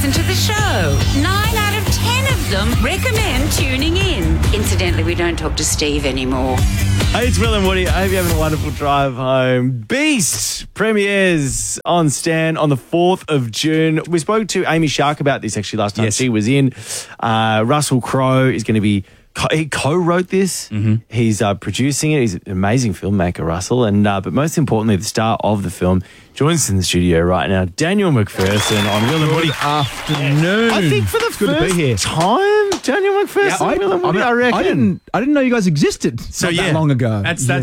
listen to the show. 9 out of 10 of them recommend tuning in. Incidentally, we don't talk to Steve anymore. Hey, it's Will and Woody. I hope you're having a wonderful drive home. Beast premieres on Stan on the 4th of June. We spoke to Amy Shark about this actually last time she was in. Russell Crowe is going to be... He co-wrote this. He's producing it. He's an amazing filmmaker, Russell. And but most importantly, the star of the film joins us in the studio right now, Daniel McPherson on Will and Woody. Good afternoon. I think for the Good to be here. first time, Daniel McPherson on Will and Woody, I reckon. I didn't know you guys existed that long ago. That's